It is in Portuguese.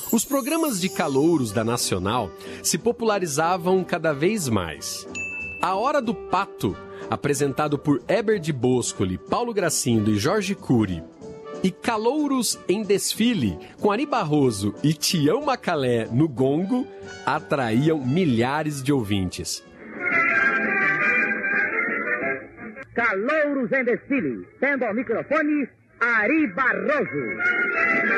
Os programas de calouros da Nacional se popularizavam cada vez mais. A Hora do Pato, apresentado por Heber de Boscoli, Paulo Gracindo e Jorge Cury, e Calouros em Desfile, com Ari Barroso e Tião Macalé no gongo, atraíam milhares de ouvintes. Calouros em Desfile, tendo ao microfone Ari Barroso.